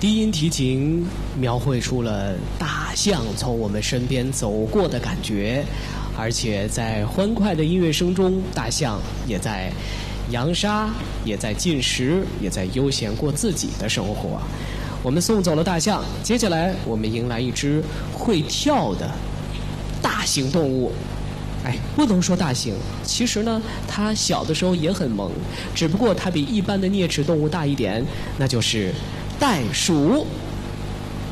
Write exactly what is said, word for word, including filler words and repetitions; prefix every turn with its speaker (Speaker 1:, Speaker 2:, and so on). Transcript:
Speaker 1: 低音提琴描绘出了大象从我们身边走过的感觉，而且在欢快的音乐声中，大象也在扬沙，也在进食，也在悠闲过自己的生活。我们送走了大象，接下来我们迎来一只会跳的大型动物。哎，不能说大型，其实呢，它小的时候也很萌，只不过它比一般的啮齿动物大一点，那就是袋鼠。